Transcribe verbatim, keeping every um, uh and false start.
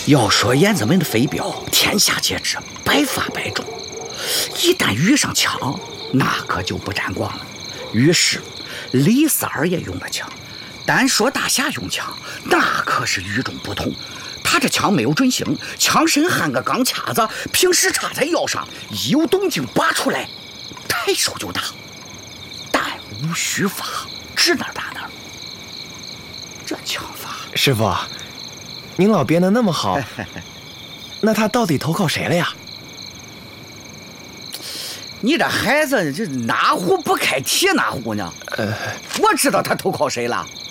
要说燕子们的飞镖，天下皆知，百发百中。一旦遇上枪，那可就不沾光了。于是，李四儿也用了枪。单说大侠用枪，那可是与众不同。他这枪没有准星，枪身焊个钢卡子，平时插在腰上，一有动静拔出来，抬手就打，弹无虚发，指哪打哪。这枪法， 师傅，您老编得那么好，那他到底投靠谁了呀？ 你这孩子这哪壶不开提哪壶呢？呃，我知道他投靠谁了。